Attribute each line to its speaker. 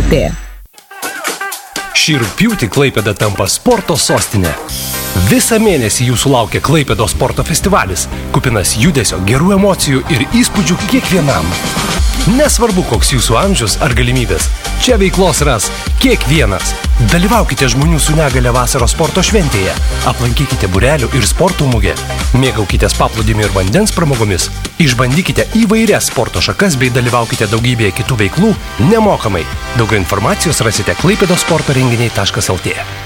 Speaker 1: taškas.lt.
Speaker 2: Šį rugpjūtį Klaipėda tampa sporto sostinė. Visą mėnesį jūsų laukia Klaipėdos sporto festivalis, kupinas judesio, gerų emocijų ir įspūdžių kiekvienam. Nesvarbu, koks jūsų amžius ar galimybės, čia veiklos ras kiekvienas. Dalyvaukite žmonių su negale vasaros sporto šventėje, aplankykite būrelių ir sporto mugę, mėgaukitės paplūdimiu ir vandens pramogomis, išbandykite įvairias sporto šakas bei dalyvaukite daugybėje kitų veiklų nemokamai. Daugiau informacijos rasite klaipėdosportorenginiai.lt.